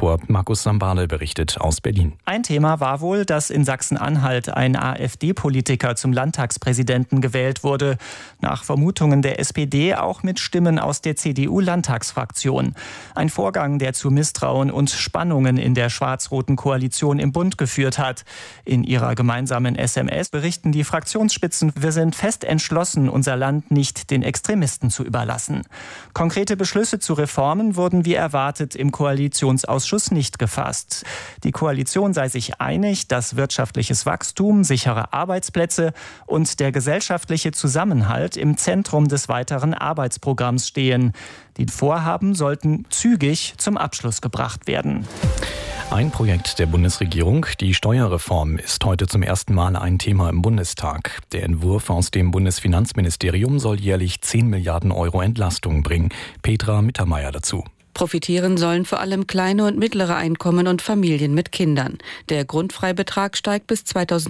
vor. Markus Sambale berichtet aus Berlin. Ein Thema war wohl, dass in Sachsen-Anhalt ein AfD-Politiker zum Landtagspräsidenten gewählt wurde. Nach Vermutungen der SPD auch mit Stimmen aus der CDU-Landtagsfraktion. Ein Vorgang, der zu Misstrauen und Spannungen in der schwarz-roten Koalition im Bund geführt hat. In ihrer gemeinsamen SMS berichten die Fraktionsspitzen: Wir sind fest entschlossen, unser Land nicht den Extremisten zu überlassen. Konkrete Beschlüsse zu Reformen wurden wie erwartet im Koalitionsausschuss nicht gefasst. Die Koalition sei sich einig, dass wirtschaftliches Wachstum, sichere Arbeitsplätze und der gesellschaftliche Zusammenhalt im Zentrum des weiteren Arbeitsprogramms stehen. Die Vorhaben sollten zügig zum Abschluss gebracht werden. Ein Projekt der Bundesregierung, die Steuerreform, ist heute zum ersten Mal ein Thema im Bundestag. Der Entwurf aus dem Bundesfinanzministerium soll jährlich 10 Milliarden Euro Entlastung bringen. Petra Mittermeier dazu. Profitieren sollen vor allem kleine und mittlere Einkommen und Familien mit Kindern. Der Grundfreibetrag steigt bis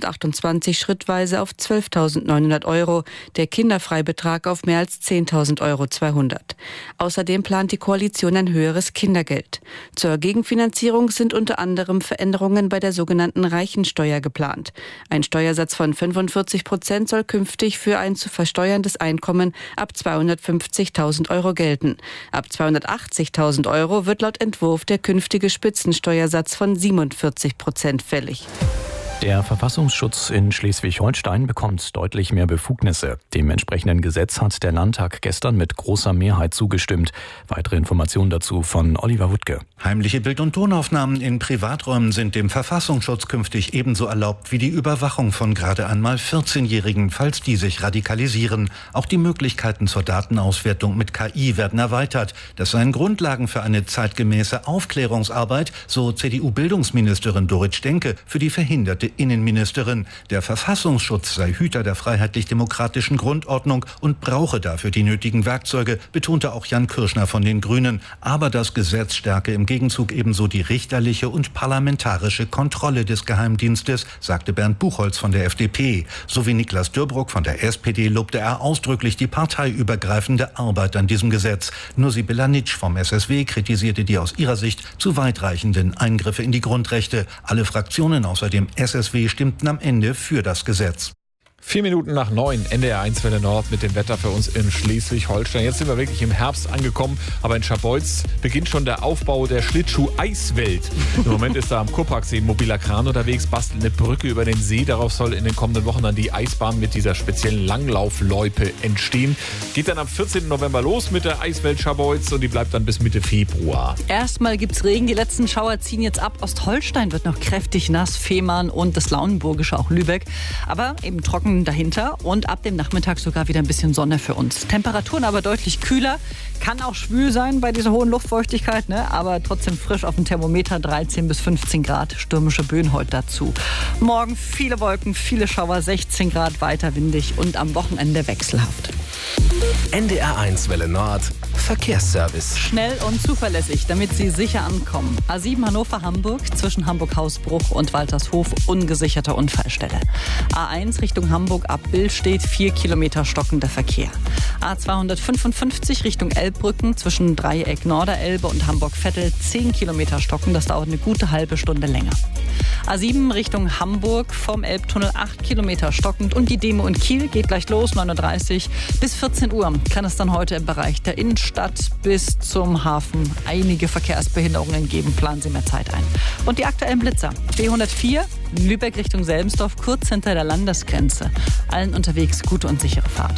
2028 schrittweise auf 12.900 Euro, der Kinderfreibetrag auf mehr als 10.200 Euro. Außerdem plant die Koalition ein höheres Kindergeld. Zur Gegenfinanzierung sind unter anderem Veränderungen bei der sogenannten Reichensteuer geplant. Ein Steuersatz von 45% soll künftig für ein zu versteuerndes Einkommen ab 250.000 Euro gelten. Ab 280.000 Euro wird laut Entwurf der künftige Spitzensteuersatz von 47% fällig. Der Verfassungsschutz in Schleswig-Holstein bekommt deutlich mehr Befugnisse. Dem entsprechenden Gesetz hat der Landtag gestern mit großer Mehrheit zugestimmt. Weitere Informationen dazu von Oliver Wuttke. Heimliche Bild- und Tonaufnahmen in Privaträumen sind dem Verfassungsschutz künftig ebenso erlaubt wie die Überwachung von gerade einmal 14-Jährigen, falls die sich radikalisieren. Auch die Möglichkeiten zur Datenauswertung mit KI werden erweitert. Das seien Grundlagen für eine zeitgemäße Aufklärungsarbeit, so CDU-Bildungsministerin Dorit Stenke für die verhinderte Innenministerin. Der Verfassungsschutz sei Hüter der freiheitlich-demokratischen Grundordnung und brauche dafür die nötigen Werkzeuge, betonte auch Jan Kirschner von den Grünen. Aber das Gesetz stärke im Gegenzug ebenso die richterliche und parlamentarische Kontrolle des Geheimdienstes, sagte Bernd Buchholz von der FDP. Sowie Niklas Dörbruck von der SPD lobte er ausdrücklich die parteiübergreifende Arbeit an diesem Gesetz. Nur Sibylla Nitsch vom SSW kritisierte die aus ihrer Sicht zu weitreichenden Eingriffe in die Grundrechte. Alle Fraktionen außer dem SSW stimmten am Ende für das Gesetz. 8:04, NDR 1 Welle Nord mit dem Wetter für uns in Schleswig-Holstein. Jetzt sind wir wirklich im Herbst angekommen, aber in Scharbeutz beginnt schon der Aufbau der Schlittschuh-Eiswelt. Im Moment ist da am Kurparksee ein mobiler Kran unterwegs, bastelt eine Brücke über den See. Darauf soll in den kommenden Wochen dann die Eisbahn mit dieser speziellen Langlaufloipe entstehen. Geht dann am 14. November los mit der Eiswelt Scharbeutz und die bleibt dann bis Mitte Februar. Erstmal gibt's Regen, die letzten Schauer ziehen jetzt ab. Ostholstein wird noch kräftig nass, Fehmarn und das Lauenburgische, auch Lübeck. Aber eben trocken dahinter und ab dem Nachmittag sogar wieder ein bisschen Sonne für uns. Temperaturen aber deutlich kühler. Kann auch schwül sein bei dieser hohen Luftfeuchtigkeit, ne? Aber trotzdem frisch auf dem Thermometer, 13 bis 15 Grad. Stürmische Böen heute dazu. Morgen viele Wolken, viele Schauer, 16 Grad, weiter windig und am Wochenende wechselhaft. NDR 1 Welle Nord Verkehrsservice. Schnell und zuverlässig, damit Sie sicher ankommen. A7 Hannover-Hamburg zwischen Hamburg-Hausbruch und Waltershof ungesicherte Unfallstelle. A1 Richtung Hamburg ab Billstedt 4 Kilometer stockender Verkehr. A255 Richtung Elbbrücken zwischen Dreieck Norderelbe und Hamburg-Vettel 10 Kilometer stocken. Das dauert eine gute halbe Stunde länger. A7 Richtung Hamburg vom Elbtunnel 8 Kilometer stockend und die Demo in Kiel geht gleich los, 9:30 bis 14 Uhr kann es dann heute im Bereich der Innenstadt bis zum Hafen einige Verkehrsbehinderungen geben. Planen Sie mehr Zeit ein. Und die aktuellen Blitzer. B104 Lübeck Richtung Selmsdorf, kurz hinter der Landesgrenze. Allen unterwegs gute und sichere Fahrt.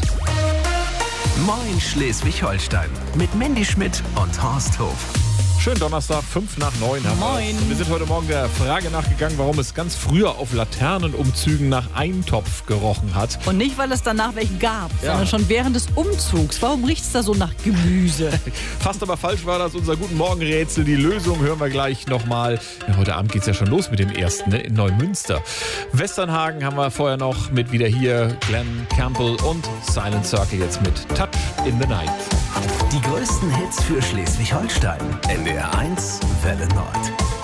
Moin Schleswig-Holstein mit Mandy Schmidt und Horst Hof. Schönen Donnerstag, 8:05 haben wir. Moin. Wir sind heute Morgen der Frage nachgegangen, warum es ganz früher auf Laternenumzügen nach Eintopf gerochen hat. Und nicht, weil es danach welchen gab, sondern schon während des Umzugs. Warum riecht es da so nach Gemüse? Fast aber falsch war das unser Guten Morgen-Rätsel. Die Lösung hören wir gleich nochmal. Ja, heute Abend geht es ja schon los mit dem ersten, ne, in Neumünster. Westernhagen haben wir vorher noch mit wieder hier Glenn Campbell und Silent Circle jetzt mit Touch in the Night. Die größten Hits für Schleswig-Holstein. NDR 1 Welle Nord.